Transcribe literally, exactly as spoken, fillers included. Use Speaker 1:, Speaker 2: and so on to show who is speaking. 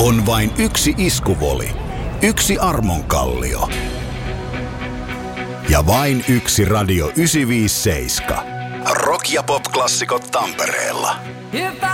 Speaker 1: On vain yksi iskuvoli, yksi armonkallio ja vain yksi Radio yhdeksänsataaviisikymmentäseitsemän. Rock- ja pop-klassikot Tampereella.